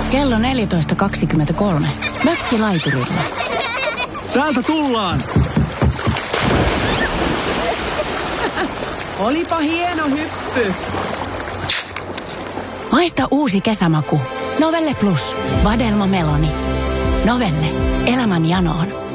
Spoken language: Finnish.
Kello 14.23. Mökkilaiturilla. Täältä tullaan! Olipa hieno hyppy. Maista uusi kesämaku. Novelle Plus. Vadelma Meloni. Novelle. Elämän janoon.